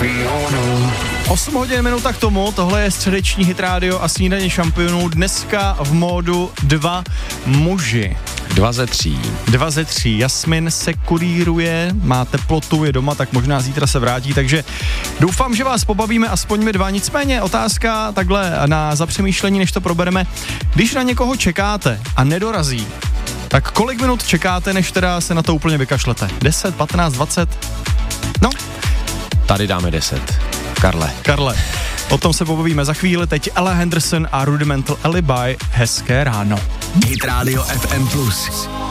šampionů. 8 hodin minuta k tomu, tohle je středeční Hit Radio a snídaně šampionů. Dneska v módu 2 muži. 2 ze 3. 2 ze 3. Jasmin se kuríruje, má teplotu, je doma, tak možná zítra se vrátí, takže doufám, že vás pobavíme aspoň my dva. Nicméně otázka takhle na zapřemýšlení, než to probereme. Když na někoho čekáte a nedorazí, tak kolik minut čekáte, než teda se na to úplně vykašlete? 10, 15, 20? No. Tady dáme 10. Karle. O tom se pobavíme za chvíli. Teď Ella Henderson a Rudimental Alibi. Hezké ráno. Hit Radio FM+.